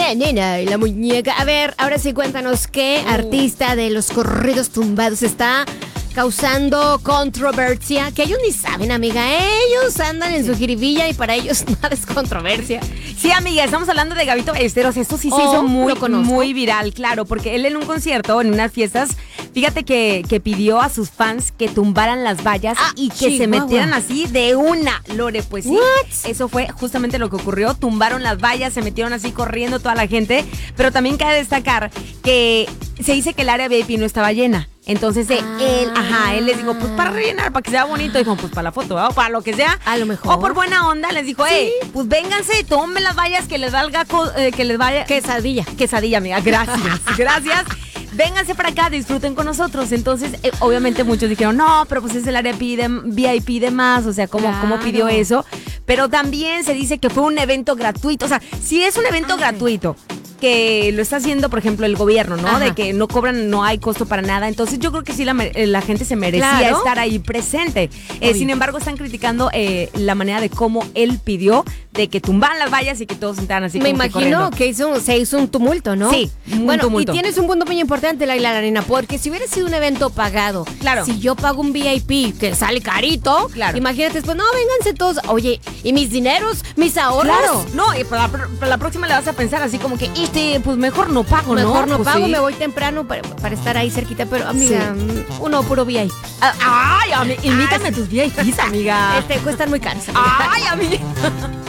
La nena y la muñeca. A ver, ahora sí cuéntanos qué artista de los corridos tumbados está causando controversia, que ellos ni saben, amiga. Ellos andan en su jiribilla y para ellos nada es controversia. Sí, amiga, estamos hablando de Gabito Ballesteros. Esto sí se hizo muy viral, claro, porque él en un concierto, en unas fiestas, fíjate que pidió a sus fans que tumbaran las vallas y que se metieran así de una, Lore. Pues sí, eso fue justamente lo que ocurrió. Tumbaron las vallas, se metieron así corriendo toda la gente, pero también cabe destacar que se dice que el área VIP no estaba llena. Entonces él les dijo, pues para rellenar, para que sea bonito. Dijo, pues para la foto, ¿no? Para lo que sea. A lo mejor. O por buena onda, les dijo, pues vénganse, tomen las vallas, que les valga, que les vaya. Quesadilla, amiga, gracias. Vénganse para acá, disfruten con nosotros. Entonces, obviamente muchos dijeron, no, pero pues es el área VIP de más, o sea, ¿cómo pidió eso? Pero también se dice que fue un evento gratuito. O sea, si es un evento gratuito, que lo está haciendo, por ejemplo, el gobierno, ¿no? De que no cobran, no hay costo para nada. Entonces yo creo que sí la gente se merecía estar ahí presente. Sin embargo, están criticando la manera de cómo él pidió de que tumbaran las vallas y que todos sentaran así. Me imagino que se hizo un tumulto, ¿no? Sí, un tumulto. Y tienes un punto muy importante, Laila Arena, porque si hubiera sido un evento pagado, si yo pago un VIP que sale carito, imagínate después, no, vénganse todos. Oye, ¿y mis dineros? ¿Mis ahorros? Claro. No, y para la próxima le vas a pensar así como que, pues mejor no pago, ¿no? Mejor no pues pago, me voy temprano para estar ahí cerquita, pero amiga, uno puro VIP. Ay, invítame a tus VIPs, amiga. Cuestan muy caros. Ay, amiga.